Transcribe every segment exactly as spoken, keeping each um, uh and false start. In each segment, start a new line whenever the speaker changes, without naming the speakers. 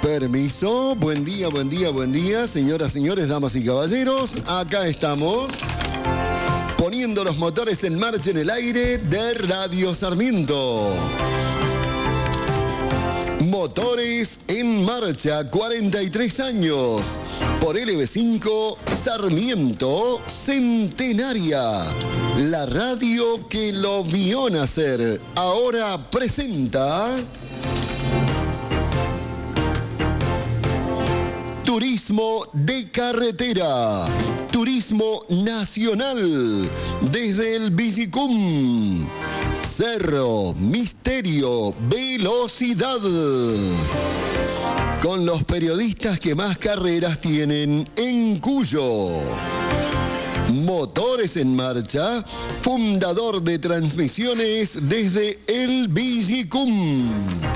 Permiso, buen día, buen día, buen día, señoras, señores, damas y caballeros. Acá estamos, poniendo los motores en marcha en el aire de Radio Sarmiento. Motores en marcha, cuarenta y tres años. Por L B cinco, Sarmiento Centenaria. La radio que lo vio nacer. Ahora presenta... Turismo de carretera, turismo nacional, desde el Villicum, Cerro, Misterio, Velocidad, con los periodistas que más carreras tienen en Cuyo. Motores en marcha, fundador de transmisiones desde el Villicum.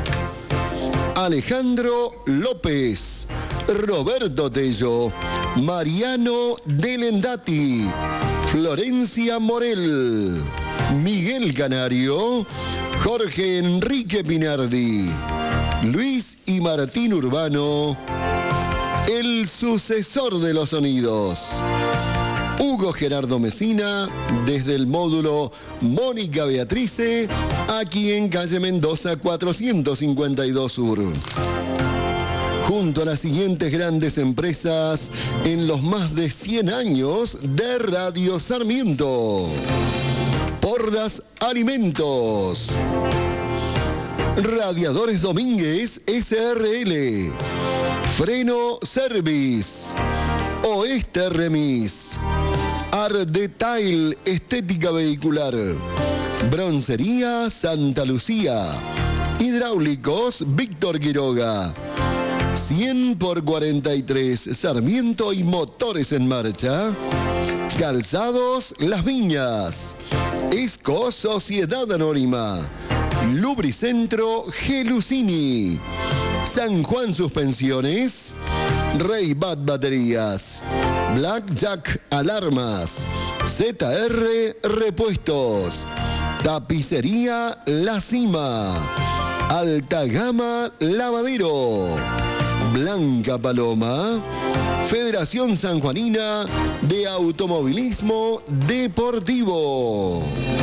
Alejandro López, Roberto Tello, Mariano Delendati, Florencia Morel, Miguel Canario, Jorge Enrique Pinardi, Luis y Martín Urbano, el sucesor de los sonidos. Hugo Gerardo Mesina, desde el módulo Mónica Beatrice, aquí en calle Mendoza cuatrocientos cincuenta y dos Sur. Junto a las siguientes grandes empresas en los más de cien años de Radio Sarmiento. Porras Alimentos, Radiadores Domínguez S R L, Freno Service, Oeste Remis, Ardetail Estética Vehicular, Broncería Santa Lucía, Hidráulicos Víctor Quiroga, cien por cuarenta y tres Sarmiento y Motores en marcha, Calzados Las Viñas, Esco Sociedad Anónima, Lubricentro Gelusini, San Juan Suspensiones, Rey Bat Baterías, Blackjack Alarmas, Z R Repuestos, Tapicería La Cima, Alta Gama Lavadero, Blanca Paloma, Federación Sanjuanina de Automovilismo Deportivo.